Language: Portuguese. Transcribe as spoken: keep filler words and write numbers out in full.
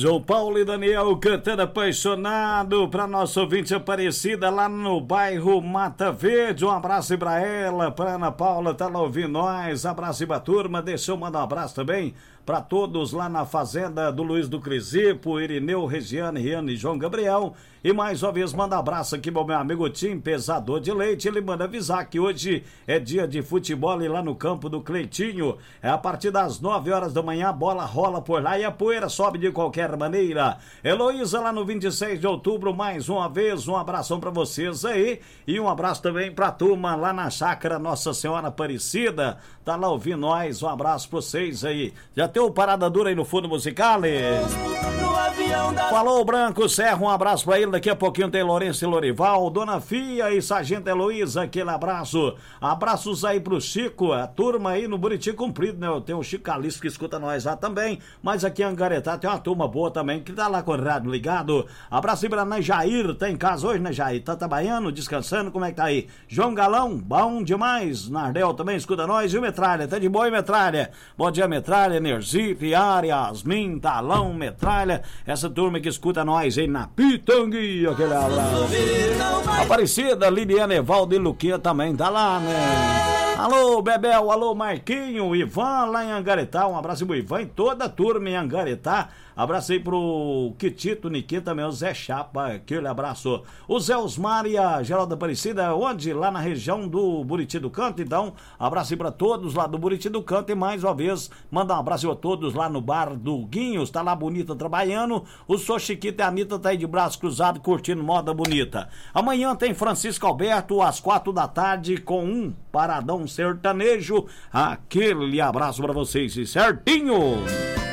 João Paulo e Daniel cantando apaixonado pra nossa ouvinte Aparecida lá no bairro Mata Verde. Um abraço pra ela, pra Ana Paula, tá lá ouvindo nós. Abraço pra turma, deixa eu mandar um abraço também pra todos lá na fazenda do Luiz do Crisipo, Irineu, Regiane, Riane e João Gabriel. E mais uma vez manda um abraço aqui pro meu amigo Tim, pesador de leite. Ele manda avisar que hoje é dia de futebol e lá no campo do Cleitinho. É a partir das nove horas da manhã, a bola rola por lá e a poeira sobe de qualquer maneira. Heloísa lá no vinte e seis de outubro, mais uma vez, um abração pra vocês aí. E um abraço também pra turma lá na chácara Nossa Senhora Aparecida. Tá lá ouvindo nós, um abraço pra vocês aí. Já tem o Parada Dura aí no fundo musical? Falou, Branco Serra, um abraço pra ele. Daqui a pouquinho tem Lourenço e Lorival, Dona Fia e Sargento Heloísa, aquele abraço. Abraços aí pro Chico, a turma aí no Buriti Comprido, né? Tem o Chico Calixto que escuta nós lá também, mas aqui em Angaretá tem uma turma boa também, que tá lá com o rádio ligado. Abraço aí pra Najair, tá em casa hoje, Najair? Tá trabalhando, descansando, como é que tá aí? João Galão, bom demais. Nardel também escuta nós, e o Metralha, tá de boa, Metralha? Bom dia, Metralha, Nerzipe, Yasmin, Talão, Metralha, essa turma que escuta nós aí na Pitangui. Aquele abraço. Aparecida, Liliana, Evaldo e Luquinha também tá lá, né? Alô, Bebel, alô, Marquinho, Ivan lá em Angaretá, um abraço pro Ivan e toda a turma em Angaretá. Abraço aí pro Quitito, Niquim também, o Zé Chapa, aquele abraço. O Zé Osmar e a Geralda Aparecida, onde? Lá na região do Buriti do Canto, então, abraço aí pra todos lá do Buriti do Canto e mais uma vez, manda um abraço a todos lá no bar do Guinhos, tá lá bonita trabalhando, o Sou Chiquita e a Anitta tá aí de braço cruzado curtindo moda bonita. Amanhã tem Francisco Alberto às quatro da tarde com um paradão sertanejo, aquele abraço pra vocês, certinho?